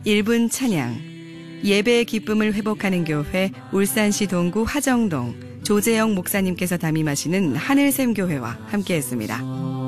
1분 찬양, 예배의 기쁨을 회복하는 교회 울산시 동구 화정동 조재영 목사님께서 담임하시는 하늘샘교회와 함께했습니다.